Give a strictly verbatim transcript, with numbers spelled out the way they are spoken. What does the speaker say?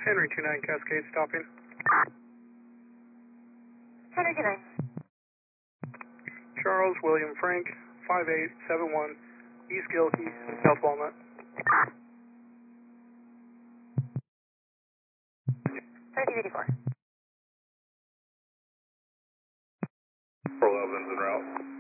Henry two nine Cascade stopping. Henry two nine. Charles William Frank five eight seven one East Gilkey, South Walnut. thirty eighty-four. four eleven's en route.